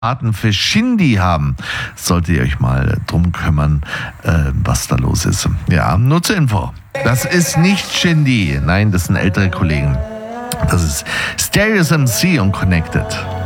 Karten für Shindy haben. Solltet ihr euch mal drum kümmern, was da los ist. Ja, nur zur Info. Das ist nicht Shindy. Nein, das sind ältere Kollegen. Das ist Stereos MC und Connected.